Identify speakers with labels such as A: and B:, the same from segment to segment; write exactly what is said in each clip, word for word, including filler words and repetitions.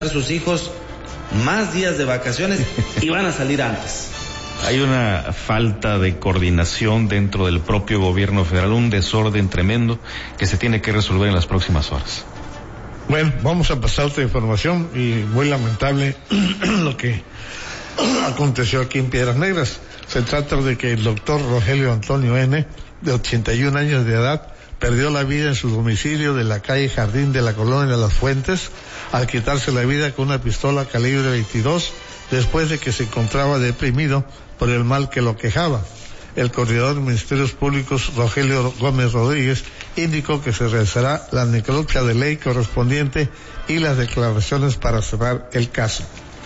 A: sus hijos más días de vacaciones y van a salir antes.
B: Hay una falta de coordinación dentro del propio gobierno federal, un desorden tremendo que se tiene que resolver en las próximas horas.
C: Bueno, vamos a pasar otra información y muy lamentable lo que aconteció aquí en Piedras Negras. Se trata de que el doctor Rogelio Antonio N., de ochenta y un años de edad, perdió la vida en su domicilio de la calle Jardín de la Colonia de las Fuentes al quitarse la vida con una pistola calibre veintidós después de que se encontraba deprimido por el mal que lo quejaba. El coordinador de Ministerios Públicos, Rogelio Gómez Rodríguez, indicó que se realizará la necropsia de ley correspondiente y las declaraciones para cerrar el caso.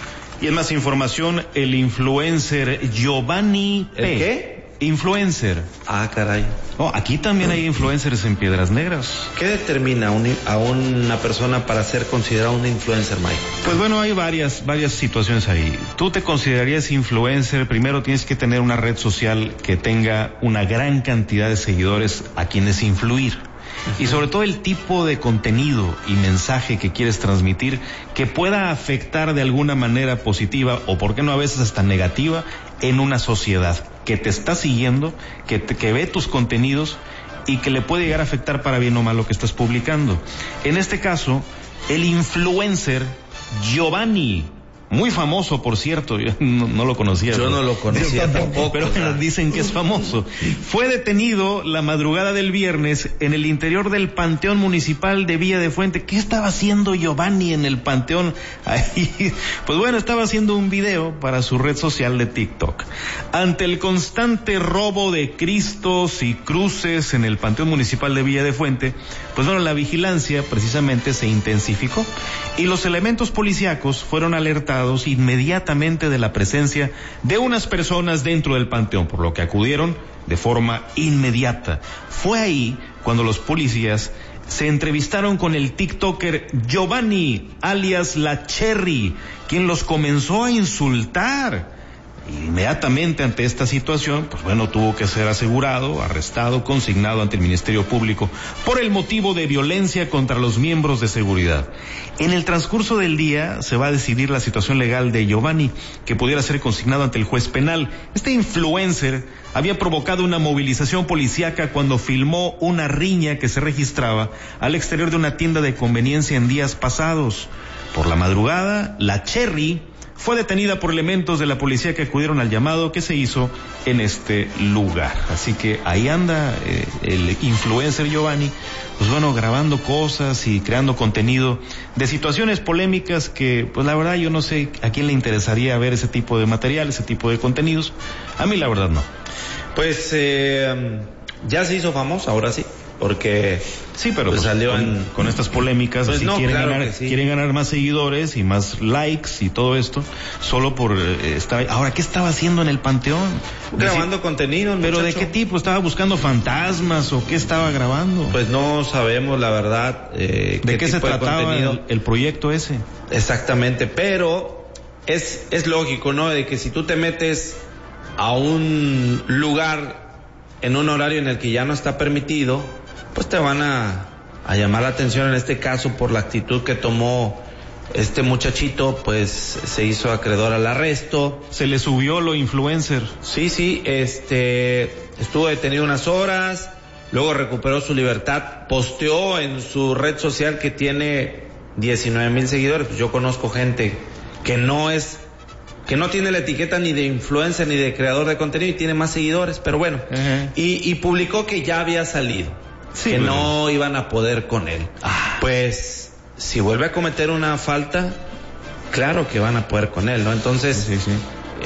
B: Y en más información, el influencer Giovanni P.
A: ¿El qué?
B: Influencer.
A: Ah, caray.
B: Oh, aquí también hay influencers en Piedras Negras.
A: ¿Qué determina un, a una persona para ser considerada una influencer, Mike?
B: Pues bueno, hay varias, varias situaciones ahí. Tú te considerarías influencer, primero tienes que tener una red social que tenga una gran cantidad de seguidores a quienes influir. Uh-huh. Y sobre todo el tipo de contenido y mensaje que quieres transmitir que pueda afectar de alguna manera positiva o por qué no a veces hasta negativa en una sociedad que te está siguiendo, que, te, que ve tus contenidos y que le puede llegar a afectar para bien o mal lo que estás publicando. En este caso, el influencer Giovanni, muy famoso, por cierto, yo no, no lo conocía.
A: Yo no lo conocía tampoco.
B: Pero nos dicen que es famoso. Fue detenido la madrugada del viernes en el interior del Panteón Municipal de Villa de Fuente. ¿Qué estaba haciendo Giovanni en el Panteón? Ahí, pues bueno, estaba haciendo un video para su red social de TikTok. Ante el constante robo de cristos y cruces en el Panteón Municipal de Villa de Fuente, pues bueno, la vigilancia precisamente se intensificó y los elementos policíacos fueron alertados inmediatamente de la presencia de unas personas dentro del panteón, por lo que acudieron de forma inmediata. Fue ahí cuando los policías se entrevistaron con el TikToker Giovanni, alias La Cherry, quien los comenzó a insultar. Inmediatamente ante esta situación, pues bueno, tuvo que ser asegurado, arrestado, consignado ante el Ministerio Público por el motivo de violencia contra los miembros de seguridad. En el transcurso del día se va a decidir la situación legal de Giovanni, que pudiera ser consignado ante el juez penal. Este influencer había provocado una movilización policíaca cuando filmó una riña que se registraba al exterior de una tienda de conveniencia en días pasados. Por la madrugada, La Cherry fue detenida por elementos de la policía que acudieron al llamado que se hizo en este lugar. Así que ahí anda eh, el influencer Giovanni, pues bueno, grabando cosas y creando contenido de situaciones polémicas que, pues la verdad yo no sé a quién le interesaría ver ese tipo de material, ese tipo de contenidos. A mí la verdad no.
A: Pues eh, ya se hizo famoso, ahora sí. Porque
B: sí, pero
A: pues
B: pues
A: salió
B: con,
A: en...
B: con estas polémicas,
A: pues
B: así
A: no,
B: quieren
A: claro
B: ganar,
A: que sí.
B: quieren ganar más seguidores y más likes y todo esto, solo por eh, estar ahí. Ahora, ¿qué estaba haciendo en el panteón?
A: Grabando
B: Deci-
A: contenido,
B: ¿Pero
A: muchacho.
B: de qué tipo? ¿Estaba buscando fantasmas o qué estaba grabando?
A: Pues no sabemos la verdad. Eh,
B: ¿De qué,
A: qué
B: se
A: tipo de
B: trataba
A: contenido.
B: el, el proyecto ese?
A: Exactamente, pero es, es lógico, ¿no? De que si tú te metes a un lugar en un horario en el que ya no está permitido, pues te van a, a llamar la atención. En este caso, por la actitud que tomó este muchachito, pues se hizo acreedor al arresto.
B: Se le subió lo influencer.
A: Sí, sí, este, estuvo detenido unas horas, luego recuperó su libertad, posteó en su red social que tiene diecinueve mil seguidores. Pues yo conozco gente que no es, que no tiene la etiqueta ni de influencer ni de creador de contenido y tiene más seguidores, pero bueno, uh-huh. y, y publicó que ya había salido. Sí, que bueno. no iban a poder con él. Ah. Pues, si vuelve a cometer una falta, claro que van a poder con él, ¿no? Entonces,
B: sí, sí.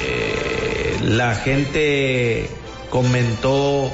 A: Eh, la gente comentó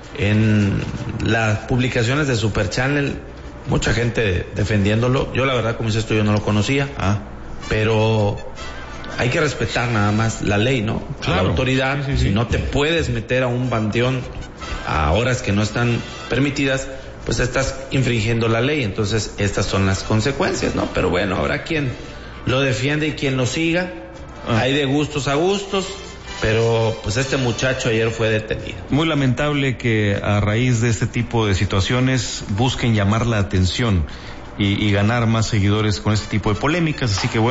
A: en las publicaciones de Super Channel, mucha gente defendiéndolo. Yo la verdad, como dices tú, yo no lo conocía, ah. pero hay que respetar nada más la ley, ¿no? Claro. La autoridad, sí, sí, sí. Si no te puedes meter a un panteón a horas que no están permitidas, pues estás infringiendo la ley. Entonces estas son las consecuencias, ¿no? Pero bueno, habrá quien lo defiende y quien lo siga. Ah. Hay de gustos a gustos, pero pues este muchacho ayer fue detenido.
B: Muy lamentable que a raíz de este tipo de situaciones busquen llamar la atención y, y ganar más seguidores con este tipo de polémicas, así que bueno.